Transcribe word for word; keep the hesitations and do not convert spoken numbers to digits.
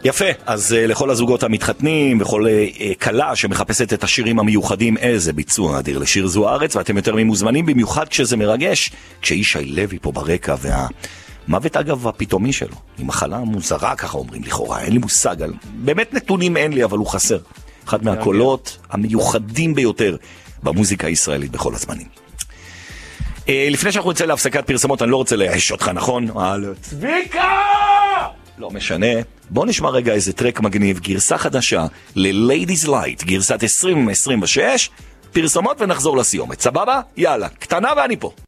יפה, אז uh, לכל הזוגות המתחתנים וכל uh, קלה שמחפשת את השירים המיוחדים, איזה ביצוע אדיר לשיר זו הארץ, ואתם יותר ממוזמנים, במיוחד כשזה מרגש, כשישי לוי פה ברקע, והמוות אגב הפתאומי שלו, היא מחלה מוזרה ככה אומרים לכאורה, אין לי מושג, על... באמת נתונים אין לי, אבל הוא חסר. אחד מהקולות המיוחדים ביותר במוזיקה הישראלית בכל הזמנים. Uh, לפני שאנחנו נצא להפסקת פרסמות, אני לא רוצה להעש אותך, נכון? צביקה! לא משנה, בוא נשמע רגע איזה טרק מגניב, גרסה חדשה ל-Ladies Light, גרסת עשרים עשרים ושש, פרסומות ונחזור לסיומת, סבבה? יאללה, קטנה ואני פה.